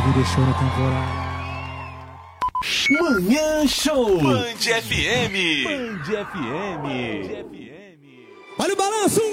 me deixou na temporada. Manhã Show. Band FM. Band FM. Olha o balanço!